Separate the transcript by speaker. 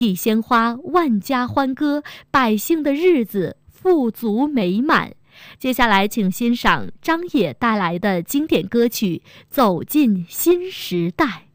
Speaker 1: 地鲜花，万家欢歌，百姓的日子富足美满。接下来请欣赏张也带来的经典歌曲《走进新时代》。